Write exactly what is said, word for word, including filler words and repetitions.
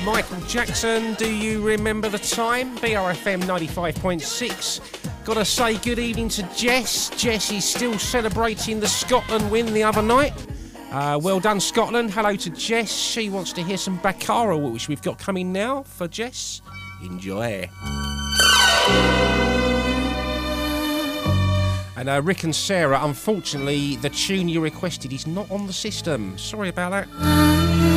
Michael Jackson, do you remember the time? B R F M ninety-five point six. Gotta say good evening to Jess. Jess is still celebrating the Scotland win the other night. Uh, well done, Scotland. Hello to Jess. She wants to hear some Baccara, which we've got coming now for Jess. Enjoy. And uh, Rick and Sarah, unfortunately, the tune you requested is not on the system. Sorry about that.